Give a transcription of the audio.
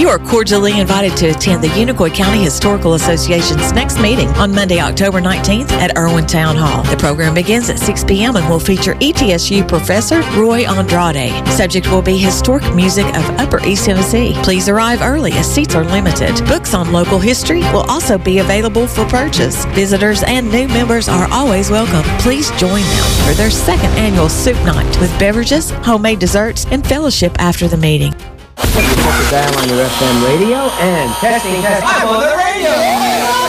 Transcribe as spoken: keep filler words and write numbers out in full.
You are cordially invited to attend the Unicoi County Historical Association's next meeting on Monday, October nineteenth at Irwin Town Hall. The program begins at six p.m. and will feature E T S U Professor Roy Andrade. Subject will be historic music of Upper East Tennessee. Please arrive early as seats are limited. Books on local history will also be available for purchase. Visitors and new members are always welcome. Please join them for their second annual soup night with beverages, homemade desserts, and fellowship after the meeting. Put the dial on your F M radio and testing, testing. I'm on the radio!